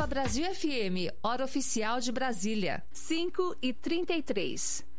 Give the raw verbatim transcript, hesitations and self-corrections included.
Copa Brasil F M, hora oficial de Brasília, cinco e trinta e três.